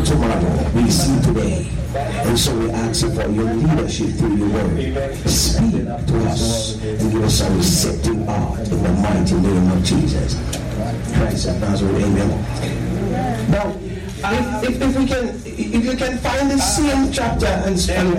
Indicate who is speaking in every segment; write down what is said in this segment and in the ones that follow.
Speaker 1: tomorrow. We see today. And so we ask you for your leadership through your word. Speak to us and give us a receptive heart in the mighty name of Jesus Christ of Nazareth. Amen. Now, if you can find the same chapter and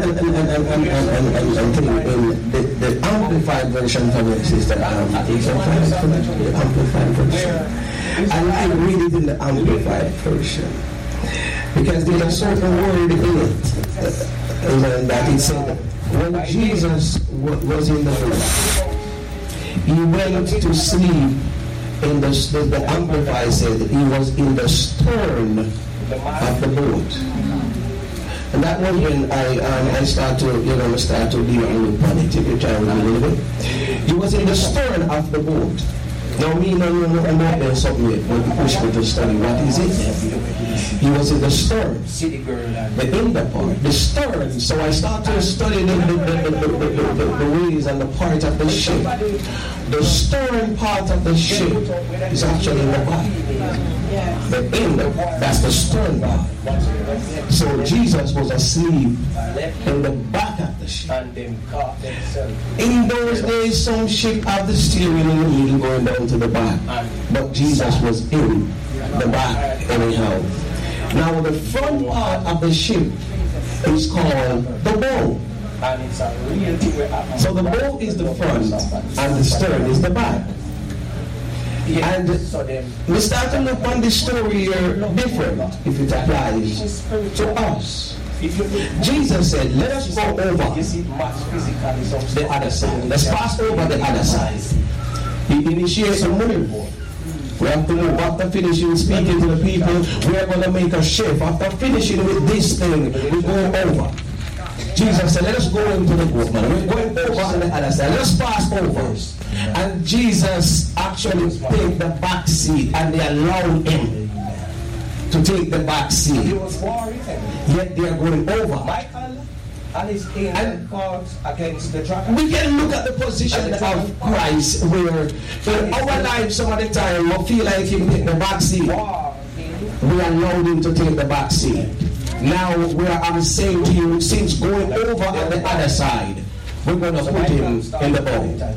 Speaker 1: in the amplified version for me, sister, the amplified version. I like read it in the amplified version because there's a certain word in it that it said when Jesus was in the boat, he went to sleep. In the Amplified said that he was in the stern of the boat, and that was when I start to be a little positive, which I will a little bit. He was in the stern of the boat. Now me I'm not there something yet, but you push me to study what is it. He was in the stern, the inner part, the stern. So I start to study the ways and the part of the ship. The stern part of the ship is actually in the back. The inner, that's the stern part. So Jesus was asleep in the back of the ship. In those days, some ship have the steering in the middle going down to the back, but Jesus was in the back anyhow. Now the front part of the ship is called the bow. So the bow is the front and the stern is the back. And we start to look on this story here different if it applies to us. Jesus said, let us go over the other side. Let's pass over the other side. He initiates a move. We have to move. After finishing speaking to the people, we are going to make a shift. After finishing with this thing, we go over. Jesus said, let us go into the boat, man. We're going over on the other side. Let's pass over. And Jesus actually take the back seat, and they allowed him to take the back seat. Yet they are going over. And his hand fought against the dragon. We can look at the position of Christ where in our life some of the time we feel like he take the back seat. We allowed him to take the back seat. Now I'm saying to you, since going over on the other side, we're going to put him in the boat.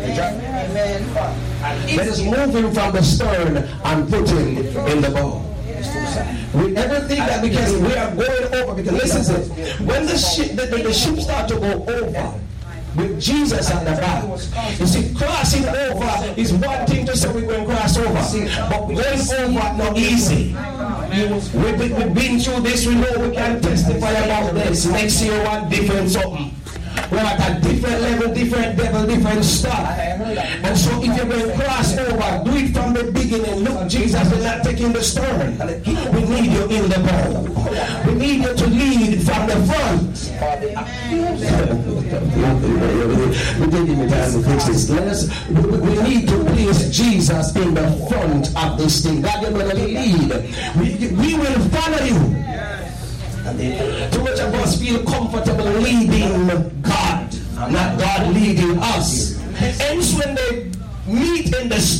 Speaker 1: Let us move him from the stern and put him in the boat. With everything that because we are going over, because listen, when the ship start to go over with Jesus at the back, you see, crossing over is one thing to say we're going to cross over, but going over not easy. We've been through this, we know we can testify about this. Next year one different something. We're at a different level, different devil, different stuff. And so if you're going to cross over, do it from the beginning. Look, Jesus is not taking the stern. We need you in the boat. We need you to lead from the front. We're taking the time to fix this. We need to place Jesus in the front of this thing. God, you're going to lead. We will follow you. Too much of us feel comfortable leading God, not God leading us. Hence when they meet in the